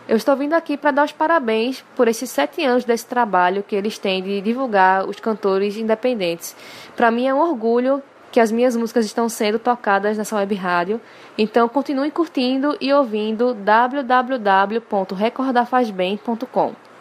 Eu estou vindo aqui para dar os parabéns por esses 7 anos desse trabalho que eles têm de divulgar os cantores independentes. Para mim é um orgulho que as minhas músicas estão sendo tocadas nessa web rádio. Então continue curtindo e ouvindo www.recordafazbem.com.